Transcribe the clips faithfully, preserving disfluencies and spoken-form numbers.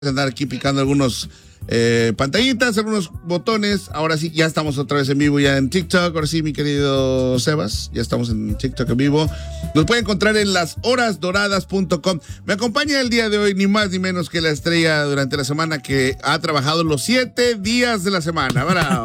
andar aquí picando algunos eh, pantallitas, algunos botones. Ahora sí, ya estamos otra vez en vivo ya en TikTok. Ahora sí, mi querido Sebas, ya estamos en TikTok en vivo. Nos puede encontrar en las horas doradas punto com. Me acompaña el día de hoy ni más ni menos que la estrella durante la semana que ha trabajado los siete días de la semana. ¡Bravo!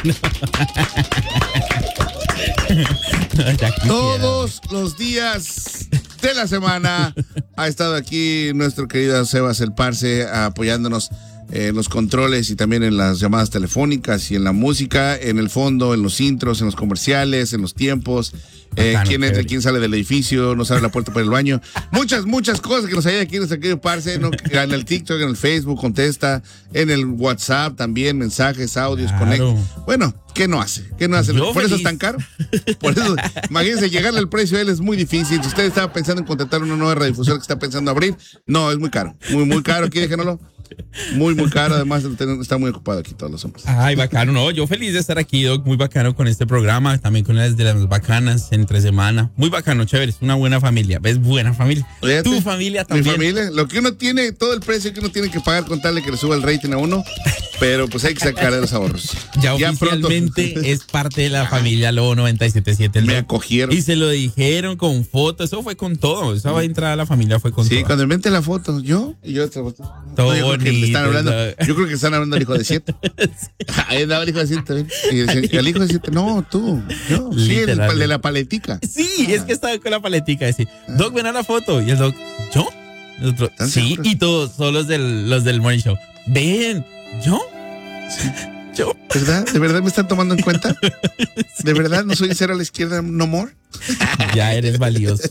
Todos los días de la semana ha estado aquí nuestro querido Sebas el Parce apoyándonos en los controles y también en las llamadas telefónicas y en la música, en el fondo, en los intros, en los comerciales, en los tiempos, eh, quién entra, quién sale del edificio, nos abre la puerta por el baño, muchas, muchas cosas que nos ayuda aquí nuestro querido Parce, ¿no? En el TikTok, en el Facebook, contesta, en el WhatsApp también, mensajes, audios, claro. Conecta. Bueno, ¿qué no hace? ¿Qué no hace? Yo ¿Por feliz. eso es tan caro? Por eso, imagínense, llegarle al precio a él es muy difícil. Si usted estaba pensando en contratar una nueva radiodifusora que está pensando abrir, no, es muy caro. Muy, muy caro. Aquí déjenoslo. Muy, muy caro. Además, está muy ocupado aquí todos los hombres. Ay, bacano. No, yo feliz de estar aquí, Doc. Muy bacano con este programa. También con las de las bacanas entre semana. Muy bacano, chévere. Es una buena familia. ¿Ves? Buena familia. Fíjate, tu familia también. Mi familia. Lo que uno tiene, todo el precio que uno tiene que pagar con tal de que le suba el rating a uno. Pero pues hay que sacar de los ahorros. Ya, ya oficialmente pronto es parte de la familia Lobo noventa y siete punto siete. Me acogieron. Y se lo dijeron con fotos. Eso fue con todo. Esa entrada a la familia fue con sí, todo. Sí, cuando inventé la foto, yo y yo otra foto. Todo no, yo bonito. Creo que están hablando, yo creo que están hablando del hijo de siete. Ahí andaba el hijo de siete también. Y decían, el hijo de siete, no, tú. Yo. Sí, el, el de la paletica. Sí, ah. Es que estaba con la paletica. Decía, Doc, ven a la foto. Y el Doc, ¿yo? El otro, sí, seguros? Y todos, todos los del, los del Morning Show. Ven, ¿yo? Sí. ¿Yo? ¿Verdad? ¿De verdad me están tomando en cuenta? ¿De verdad no soy cero a la izquierda no more? Ya eres valioso.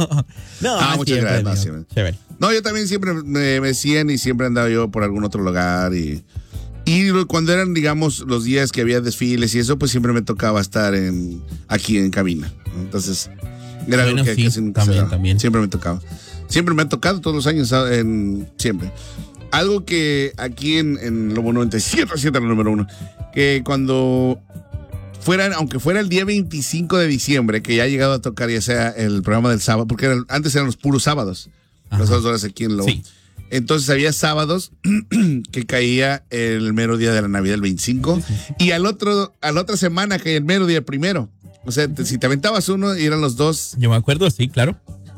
No, ah, muchas gracias. No, siempre. no, yo también siempre me, me decían y siempre andaba yo por algún otro lugar y, y cuando eran, digamos, los días que había desfiles y eso, pues siempre me tocaba estar en aquí en cabina. Entonces, era bueno, algo que, sí, que casi nunca también, se daba. También. Siempre me tocaba. Siempre me ha tocado todos los años, en, siempre. Algo que aquí en, en Lobo noventa y siete punto siete, la número uno, que cuando fueran, aunque fuera el día veinticinco de diciembre, que ya ha llegado a tocar ya sea el programa del sábado, porque era, antes eran los puros sábados, Ajá. las dos horas aquí en Lobo. Sí. Entonces había sábados que caía el mero día de la Navidad, el veinticinco, sí, sí. y al otro, a la otra semana caía el mero día primero. O sea, te, si te aventabas uno y eran los dos. Yo me acuerdo, sí, claro.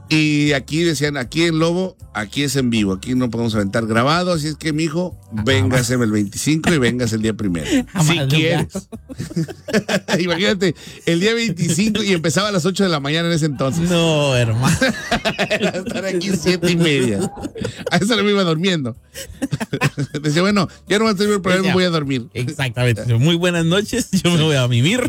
Y aquí decían, aquí en Lobo, aquí es en vivo, aquí no podemos aventar grabado, así es que, mijo, véngase el veinticinco y véngase el día primero. Si quieres. Imagínate, el día veinticinco y empezaba a las ocho de la mañana en ese entonces. No, hermano. Estar aquí siete y media. A eso no me iba durmiendo. Decía, bueno, ya no va a terminar el programa, me voy a dormir. Exactamente. Muy buenas noches, yo me voy a mimir.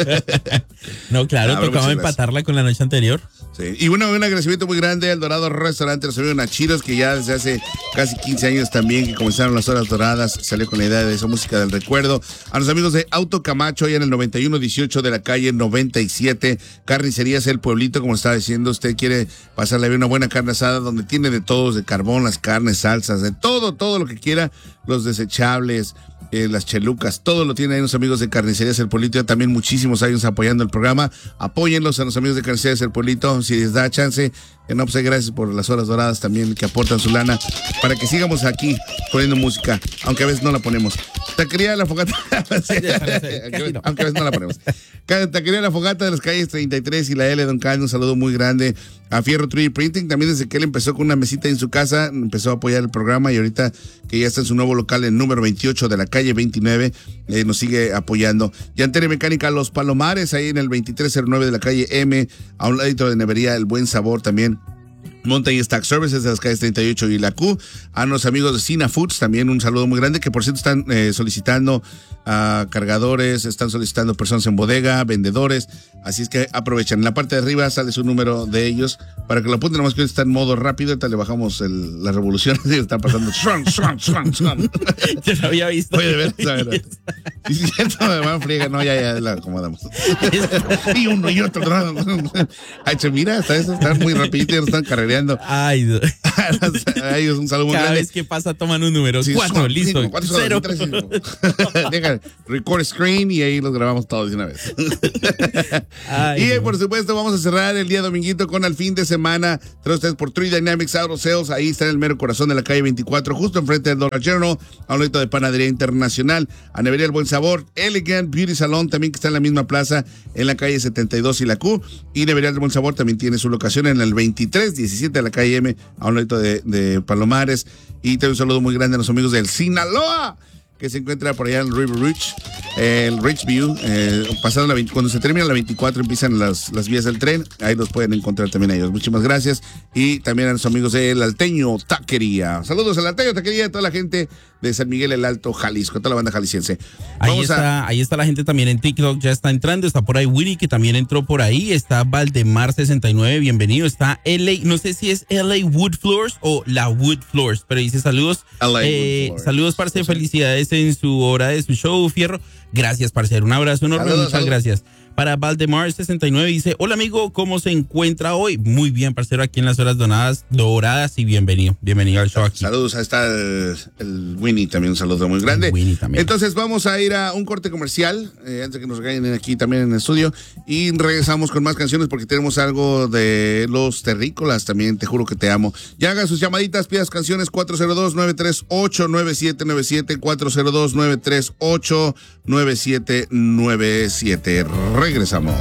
No, claro, no, tocaba empatarla con la noche anterior. Sí. Y bueno, un agradecimiento muy grande al Dorado Restaurante, los amigos Nachiros, que ya desde hace casi quince años también, que comenzaron las horas doradas, salió con la idea de esa música del recuerdo. A los amigos de Auto Camacho, allá en el noventa y uno dieciocho de la calle noventa y siete, Carnicerías El Pueblito, como estaba diciendo, usted quiere pasarle a ver una buena carne asada, donde tiene de todos, de carbón, las carnes, salsas, de todo, todo lo que quiera, los desechables, Eh, las chelucas, todo lo tienen ahí los amigos de Carnicerías El Pueblito, ya también muchísimos años apoyando el programa. Apóyenlos a los amigos de Carnicerías El Pueblito, si les da chance, que no, pues gracias por las horas doradas también que aportan su lana para que sigamos aquí poniendo música, aunque a veces no la ponemos. Taquería La Fogata, aunque a veces no la ponemos. Taquería La Fogata de las calles treinta y tres y la L, Don Carlos, un saludo muy grande a Fierro tres D Printing, también desde que él empezó con una mesita en su casa, empezó a apoyar el programa y ahorita que ya está en su nuevo local en número veintiocho de la calle veintinueve, eh, nos sigue apoyando. Llantería Mecánica Los Palomares, ahí en el veintitrés cero nueve de la calle M, a un ladito de Nevería El Buen Sabor también. Mountain Stack Services de las calles treinta y ocho y la Q. A los amigos de Cina Foods, también un saludo muy grande, que por cierto están eh, solicitando a uh, cargadores, están solicitando personas en bodega, vendedores, así es que aprovechen. En la parte de arriba sale su número de ellos para que lo apunten, nomás que está en modo rápido, ahorita le bajamos el, la revolución y está pasando. Yo lo había visto. Oye, de verdad, si es cierto, me van friega, no, ya, ya la acomodamos. Y uno y otro. Ay, mira, hasta eso están muy rapidito, ya no están carrereando. tarareando. Ay, a ellos un saludo muy cada grande. vez que pasa toman un número. Sí, cuatro, son, listo. Cinco, cuatro, cero. Tres, Deja record screen y ahí los grabamos todos de una vez. Ay, y no. Por supuesto vamos a cerrar el día dominguito con el fin de semana. Trae ustedes por Three Dynamics Auto Sales. Ahí está en el mero corazón de la calle veinticuatro, justo enfrente del Dollar General, a un lado de Panadería Internacional, a Nevería El Buen Sabor, Elegant Beauty Salon también, que está en la misma plaza en la calle setenta y dos y la Q, y Nevería El Buen Sabor también tiene su locación en el veintitrés diecisiete de la calle M, a un lado de, de Palomares. Y te doy un saludo muy grande a los amigos del Sinaloa, que se encuentra por allá en River Ridge, eh, el Ridgeview, eh, pasando la veinte, cuando se termina la veinticuatro empiezan las, las vías del tren, ahí los pueden encontrar también a ellos. Muchísimas gracias. Y también a los amigos del Alteño Taquería. Saludos al Alteño Taquería, a toda la gente de San Miguel el Alto, Jalisco, toda la banda jalisciense. Ahí está, a... ahí está la gente también en TikTok, ya está entrando, está por ahí Winnie, que también entró por ahí, está Valdemar sesenta y nueve, bienvenido, está L A, no sé si es L A Wood Floors o la Wood Floors, pero dice saludos, eh, saludos, parce, felicidades en su hora de su show, Fierro. Gracias, parce, un abrazo enorme, saludos, muchas saludos. Gracias. Para Valdemar sesenta y nueve dice, hola amigo, ¿cómo se encuentra hoy? Muy bien, parcero, aquí en las horas donadas, doradas y bienvenido, bienvenido al show aquí. Saludos, ahí está el, el Winnie también, un saludo muy grande. El Winnie también. Entonces vamos a ir a un corte comercial, eh, antes de que nos regañen aquí también en el estudio, y regresamos con más canciones porque tenemos algo de los terrícolas también, te juro que te amo. Ya hagan sus llamaditas, pidas canciones cuatro cero dos, nueve tres ocho, nueve siete nueve siete, cuatro cero dos, nueve tres ocho, nueve siete nueve siete. Regresamos.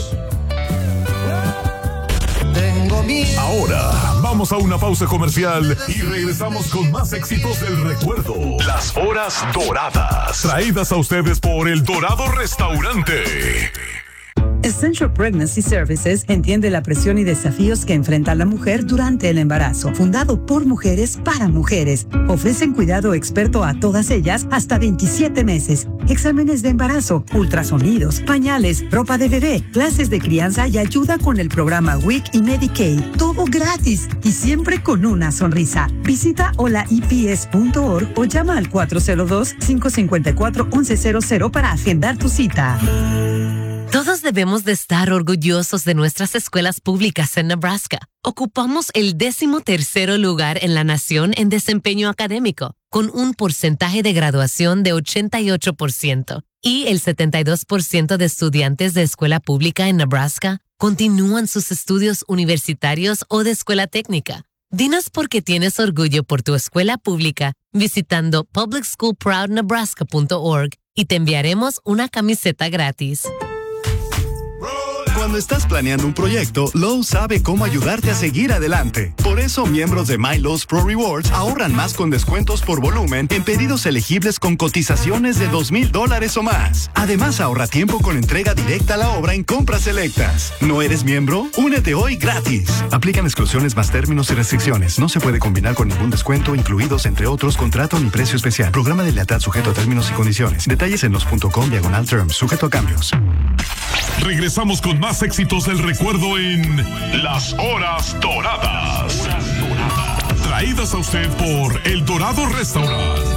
Ahora vamos a una pausa comercial y regresamos con más éxitos del recuerdo. Las horas doradas, traídas a ustedes por El Dorado Restaurante. Essential Pregnancy Services entiende la presión y desafíos que enfrenta la mujer durante el embarazo. Fundado por mujeres para mujeres. Ofrecen cuidado experto a todas ellas hasta veintisiete meses. Exámenes de embarazo, ultrasonidos, pañales, ropa de bebé, clases de crianza y ayuda con el programa W I C y Medicaid. Todo gratis y siempre con una sonrisa. Visita hola i p s punto org o llama al cuatro cero dos, cinco cinco cuatro, once cero cero para agendar tu cita. Todos debemos de estar orgullosos de nuestras escuelas públicas en Nebraska. Ocupamos el décimo tercero lugar en la nación en desempeño académico, con un porcentaje de graduación de ochenta y ocho por ciento. Y el setenta y dos por ciento de estudiantes de escuela pública en Nebraska continúan sus estudios universitarios o de escuela técnica. Dinos por qué tienes orgullo por tu escuela pública visitando public school proud nebraska punto org y te enviaremos una camiseta gratis. Cuando estás planeando un proyecto, Lowe's sabe cómo ayudarte a seguir adelante. Por eso, miembros de My Lowe's Pro Rewards ahorran más con descuentos por volumen en pedidos elegibles con cotizaciones de dos mil dólares o más. Además, ahorra tiempo con entrega directa a la obra en compras selectas. ¿No eres miembro? Únete hoy gratis. Aplican exclusiones más términos y restricciones. No se puede combinar con ningún descuento, incluidos, entre otros, contrato ni precio especial. Programa de lealtad sujeto a términos y condiciones. Detalles en los punto com diagonal terms, sujeto a cambios. Regresamos con más éxitos del recuerdo en Las Horas Doradas. Traídas a usted por El Dorado Restaurant.